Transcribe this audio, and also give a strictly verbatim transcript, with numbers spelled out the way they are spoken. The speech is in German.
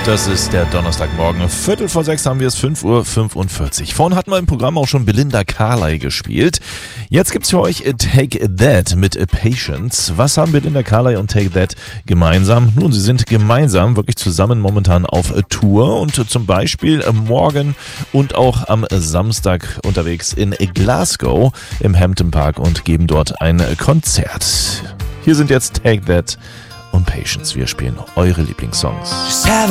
Das ist der Donnerstagmorgen. Viertel vor sechs haben wir es, fünf Uhr fünfundvierzig. Vorhin hatten wir im Programm auch schon Belinda Carlisle gespielt. Jetzt gibt's für euch Take That mit Patience. Was haben Belinda Carlisle und Take That gemeinsam? Nun, sie sind gemeinsam wirklich zusammen momentan auf Tour und zum Beispiel morgen und auch am Samstag unterwegs in Glasgow im Hampton Park und geben dort ein Konzert. Hier sind jetzt Take That und Patience. Wir spielen eure Lieblingssongs.